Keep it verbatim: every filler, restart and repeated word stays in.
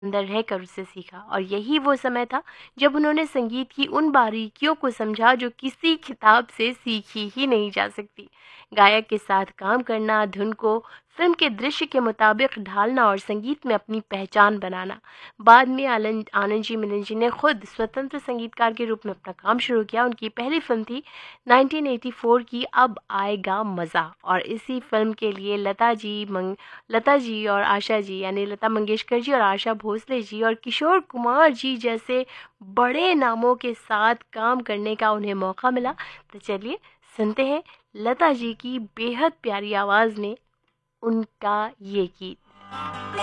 अंदर रहकर उससे सीखा और यही वो समय था जब उन्होंने संगीत की उन बारीकियों को समझा जो किसी किताब से सीखी ही नहीं जा सकती। गायक के साथ काम करना, धुन को फिल्म के दृश्य के मुताबिक ढालना और संगीत में अपनी पहचान बनाना। बाद में आनंद आनंद जी मिलन जी ने खुद स्वतंत्र संगीतकार के रूप में अपना काम शुरू किया। उनकी पहली फिल्म थी नाइनटीन एटी फोर की अब आएगा मज़ा और इसी फिल्म के लिए लता जी मंग लता जी और आशा जी यानी लता मंगेशकर जी और आशा भोसले जी और किशोर कुमार जी जैसे बड़े नामों के साथ काम करने का उन्हें मौका मिला। तो चलिए सुनते हैं लता जी की बेहद प्यारी आवाज़ में उनका ये गीत।